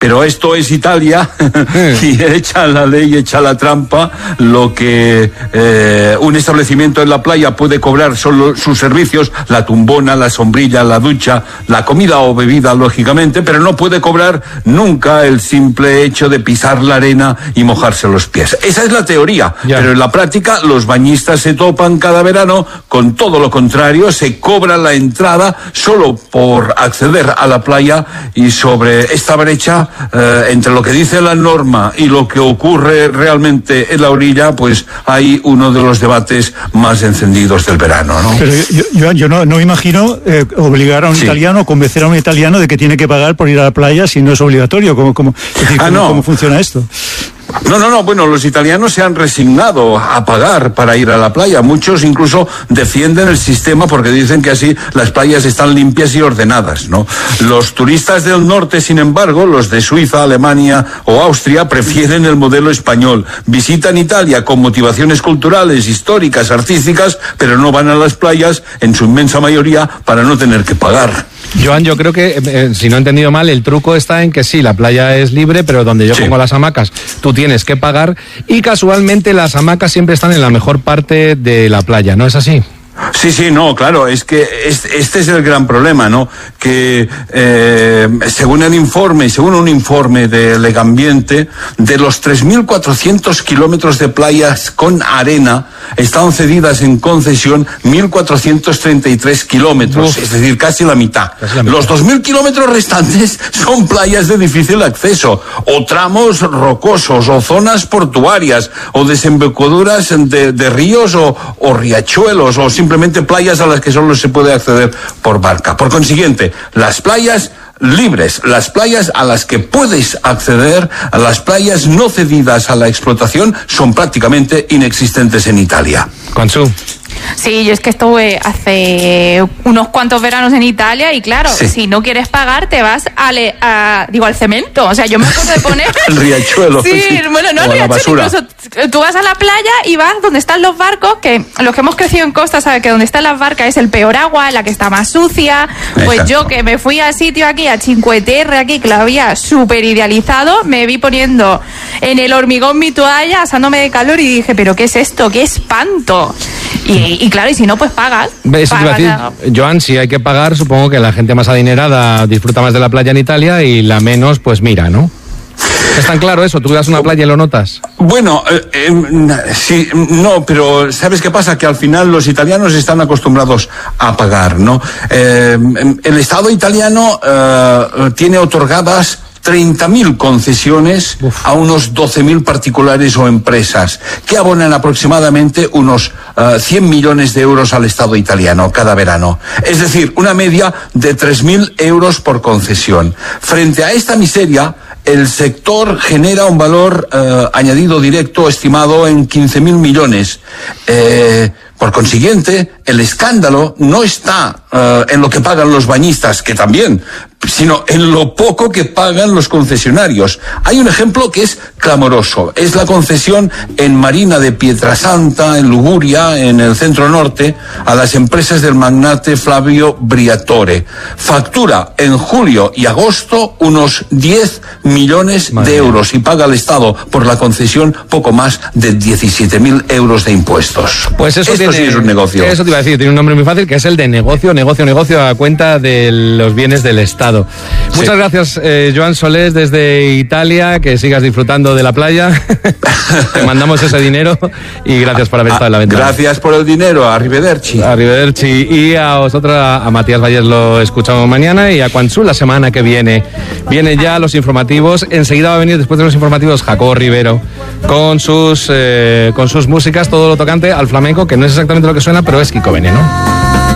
Pero esto es Italia y echa la ley, echa la trampa. Lo que un establecimiento en la playa puede cobrar son sus servicios, la tumbona, la sombrilla, la ducha, la comida o bebida, lógicamente, pero no puede cobrar nunca el simple hecho de pisar la arena y mojarse los pies. Esa es la teoría, pero en la práctica los bañistas se topan cada verano con todo lo contrario. Se cobra la entrada solo por acceder a la playa, y sobre esta brecha entre lo que dice la norma y lo que ocurre realmente en la orilla, pues hay uno de los debates más encendidos del verano, ¿no? Pero yo no imagino obligar a un italiano, convencer a un italiano de que tiene que pagar por ir a la playa si no es obligatorio. ¿Cómo funciona esto? No, bueno, los italianos se han resignado a pagar para ir a la playa. Muchos incluso defienden el sistema porque dicen que así las playas están limpias y ordenadas, ¿no? Los turistas del norte, sin embargo, los de Suiza, Alemania o Austria, prefieren el modelo español. Visitan Italia con motivaciones culturales, históricas, artísticas, pero no van a las playas, en su inmensa mayoría, para no tener que pagar. Joan, yo creo que, si no he entendido mal, el truco está en que sí, la playa es libre, pero donde yo pongo las hamacas, tú tienes que pagar, y casualmente las hamacas siempre están en la mejor parte de la playa, ¿no es así? Sí, no, claro, es que este es el gran problema, ¿no? Que según un informe de Legambiente, de los 3.400 kilómetros de playas con arena, están cedidas en concesión 1.433 kilómetros, es decir, casi la mitad. Los 2.000 kilómetros restantes son playas de difícil acceso, o tramos rocosos, o zonas portuarias, o desembocaduras de ríos o riachuelos, o simplemente playas a las que solo se puede acceder por barca. Por consiguiente, las playas libres, las playas a las que puedes acceder, a las playas no cedidas a la explotación, son prácticamente inexistentes en Italia. Consu. Sí, yo es que estuve hace unos cuantos veranos en Italia y claro, si no quieres pagar te vas al cemento. O sea, yo me acuerdo de poner... el riachuelo. Sí, bueno, no el riachuelo, incluso tú vas a la playa y vas donde están los barcos, que los que hemos crecido en costa saben que donde están las barcas es el peor agua, la que está más sucia. Pues exacto. Yo que me fui al sitio aquí, a Cinque Terre, aquí, que lo había súper idealizado, me vi poniendo en el hormigón mi toalla, asándome de calor y dije, ¿pero qué es esto? ¡Qué espanto! Y claro, y si no, pues pagas. Eso te iba a decir, Joan, si hay que pagar, supongo que la gente más adinerada disfruta más de la playa en Italia y la menos, pues mira, ¿no? ¿Es tan claro eso? ¿Tú vas a una playa y lo notas? Bueno, sí, no, pero ¿sabes qué pasa? Que al final los italianos están acostumbrados a pagar, ¿no? El Estado italiano tiene otorgadas 30.000 concesiones a unos 12.000 particulares o empresas que abonan aproximadamente unos 100 millones de euros al Estado italiano cada verano. Es decir, una media de 3.000 euros por concesión. Frente a esta miseria, el sector genera un valor añadido directo estimado en 15.000 millones. Por consiguiente, el escándalo no está en lo que pagan los bañistas, que también, sino en lo poco que pagan los concesionarios. Hay un ejemplo que es clamoroso. Es la concesión en Marina de Pietrasanta, en Liguria, en el centro norte, a las empresas del magnate Flavio Briatore. Factura en julio y agosto unos 10 millones de euros y paga al Estado por la concesión poco más de 17.000 euros de impuestos. Pues eso Esto sí es un negocio. Eso te iba a decir, tiene un nombre muy fácil, que es el de negocio a cuenta de los bienes del Estado. Muchas gracias, Joan Solés, desde Italia, que sigas disfrutando de la playa. Te mandamos ese dinero y gracias por haber estado en la ventana. Gracias por el dinero, arrivederci. Arrivederci. Y a vosotros, a Matías Valles lo escuchamos mañana y a Quansu la semana que viene. Vienen ya los informativos. Enseguida va a venir, después de los informativos, Jacobo Rivero con sus músicas, todo lo tocante al flamenco, que no es exactamente lo que suena, pero es Kiko Veneno.